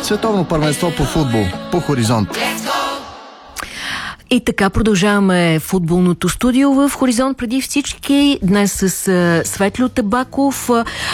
Световно първенство по футбол по Хоризонт. И така продължаваме футболното студио в Хоризонт. Преди всички днес с Светлио Табаков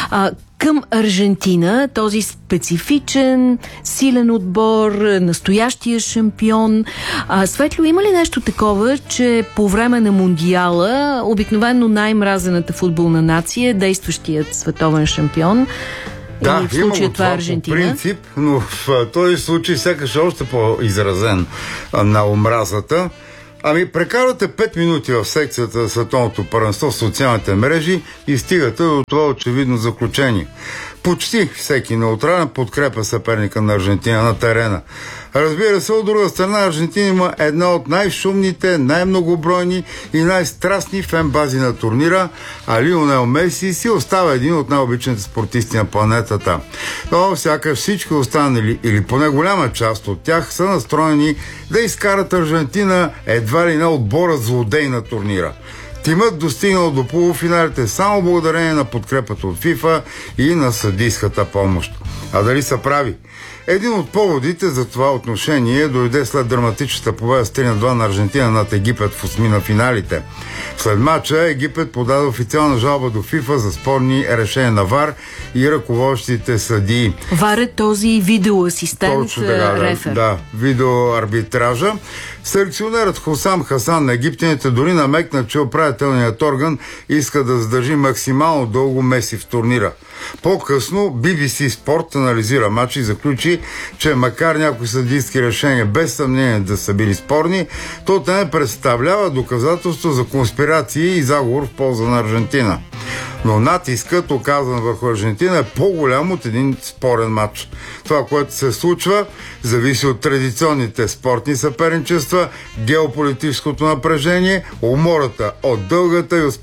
към Аржентина, този специфичен, силен отбор, настоящия шампион. Светлио, има ли нещо такова, че по време на Мондиала обикновено най-мразената футболна нация, действащият световен шампион, да, в случая това е Аржентина? По принцип, но в този случай сякаш още по-изразен на омразата. Прекарате 5 минути в секцията за световното първенство в социалните мрежи и стигате до това очевидно заключение. Почти всеки неутрален подкрепя съперника на Аржентина на терена. Разбира се, от друга страна, Аржентина има една от най-шумните, най-многобройни и най-страстни фен-бази на турнира, а Лионел Меси си остава един от най-обичаните спортисти на планетата. Но сякаш всички останали, или поне голяма част от тях, са настроени да изкарат Аржентина едва ли не отбора злодей на турнира. Тимът достигнал до полуфиналите само благодарение на подкрепата от ФИФА и на съдийската помощ. А дали са прави? Един от поводите за това отношение дойде след драматичната победа с 3-2 на Аржентина над Египет в осми на финалите. След матча Египет подаде официална жалба до ФИФА за спорни решения на ВАР и ръководещите съдии. ВАР е този видеоасистент, рефер. Да, видеоарбитража. Селекционерът Хосам Хасан на египтяните дори намекна, че управителният орган иска да задържи максимално дълго Меси в турнира. По-късно BBC Спорт анализира матч и заключи, че макар някои съдийски решения без съмнение да са били спорни, то те не представлява доказателство за конспирации и заговор в полза на Аржентина. Но натискът, оказан върху Аржентина, е по-голям от един спорен матч. Това, което се случва, зависи от традиционните спортни съперничества, геополитическото напрежение, умората от дългата и